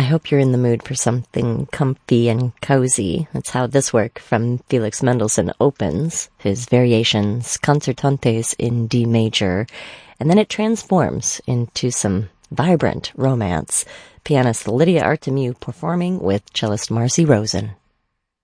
hope you're in the mood for something comfy and cozy. That's how this work from Felix Mendelssohn opens, his Variations Concertantes in D major, and then it transforms into some vibrant romance. Pianist Lydia Artemiou performing with cellist Marcy Rosen.